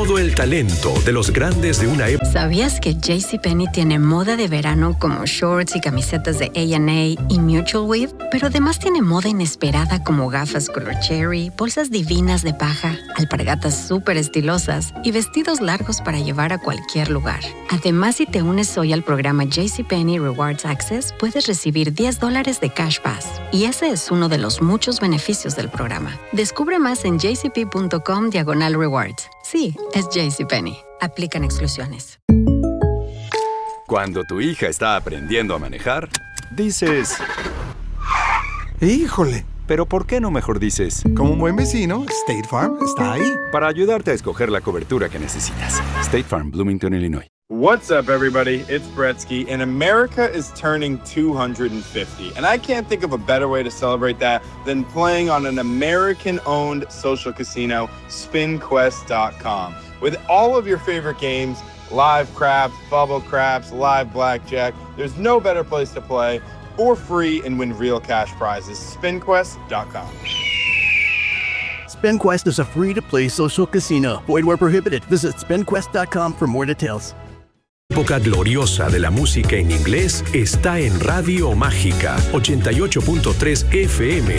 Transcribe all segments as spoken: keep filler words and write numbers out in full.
todo el talento de los grandes de una época. ¿Sabías que JCPenney tiene moda de verano como shorts y camisetas de A and A y Mutual Weave? Pero además tiene moda inesperada como gafas color cherry, bolsas divinas de paja, alpargatas súper estilosas y vestidos largos para llevar a cualquier lugar. Además, si te unes hoy al programa JCPenney Rewards Access, puedes recibir diez dólares de Cash Pass. Y ese es uno de los muchos beneficios del programa. Descubre más en jcp.com diagonal rewards. Sí, es JCPenney. Aplican exclusiones. Cuando tu hija está aprendiendo a manejar, dices... ¡Híjole! Pero ¿por qué no mejor dices? Como un buen vecino, State Farm está ahí. Para ayudarte a escoger la cobertura que necesitas. State Farm, Bloomington, Illinois. What's up, everybody? It's Bretsky, and America is turning two hundred fifty. And I can't think of a better way to celebrate that than playing on an American-owned social casino, spin quest dot com. With all of your favorite games, live craps, bubble craps, live blackjack, there's no better place to play for free and win real cash prizes. spin quest dot com. SpinQuest is a free-to-play social casino. Void where prohibited. Visit spin quest dot com for more details. La época gloriosa de la música en inglés está en Radio Mágica ochenta y ocho punto tres F M.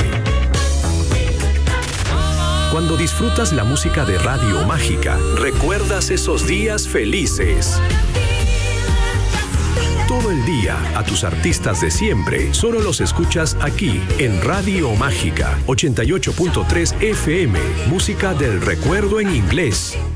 Cuando disfrutas la música de Radio Mágica, recuerdas esos días felices. Todo el día a tus artistas de siempre solo los escuchas aquí en Radio Mágica ochenta y ocho punto tres F M. Música del recuerdo en inglés.